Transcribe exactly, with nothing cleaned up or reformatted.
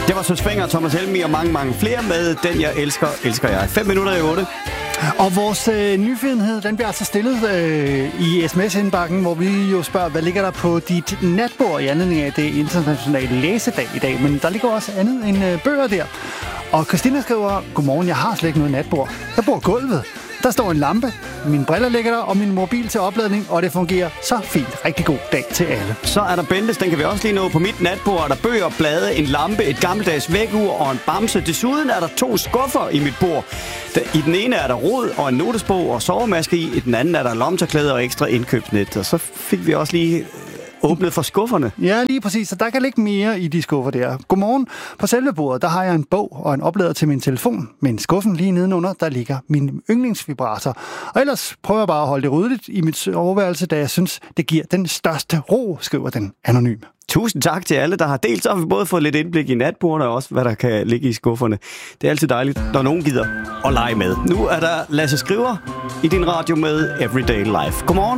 Det var Søs Fenger, Thomas Helmi og mange, mange flere med Den Jeg Elsker, Elsker Jeg. Fem minutter i otte. Og vores øh, nyfidenhed, den bliver altså stillet øh, i sms-indbakken, hvor vi jo spørger, hvad ligger der på dit natbord i anledning af det internationale læsedag i dag. Men der ligger også andet end øh, bøger der. Og Christina skriver, godmorgen, jeg har slet ikke noget natbord. Jeg bor gulvet. Der står en lampe, mine briller ligger der, og min mobil til opladning, og det fungerer så fint. Rigtig god dag til alle. Så er der Bentes, den kan vi også lige nå. På mit natbord er der bøger, blade, en lampe, et gammeldags vægur og en bamse. Desuden er der to skuffer i mit bord. I den ene er der rod og en notesbog og sovemaske i. I den anden er der lomterklæder og ekstra indkøbsnet. Og så fik vi også lige åbnet for skufferne. Ja, lige præcis. Så der kan ligge mere i de skuffer der. Godmorgen. På selve bordet, der har jeg en bog og en oplader til min telefon. Men skuffen lige nedenunder, der ligger min yndlingsvibrator. Og ellers prøver jeg bare at holde det ryddeligt i mit overværelse, da jeg synes, det giver den største ro, skriver den anonyme. Tusind tak til alle, der har delt. Så har vi både fået lidt indblik i natbordene og også, hvad der kan ligge i skufferne. Det er altid dejligt, når nogen gider at lege med. Nu er der Lasse Skriver i din radio med Everyday Life. Godmorgen.